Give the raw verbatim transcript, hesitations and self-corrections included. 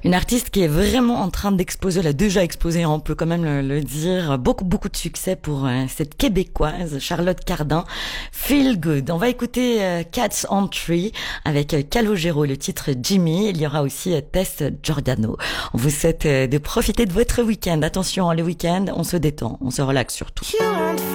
Une artiste qui est vraiment en train d'exploser, elle a déjà explosé, on peut quand même le, le dire. Beaucoup, beaucoup de succès pour euh, cette Québécoise, Charlotte Cardin. Feel Good. On va écouter euh, Cats on Tree avec euh, Calogero, le titre Jimmy. Il y aura aussi euh, Tess Giordano. On vous souhaite euh, de profiter de votre week-end. Attention, le week-end, on se détend, on se relaxe surtout.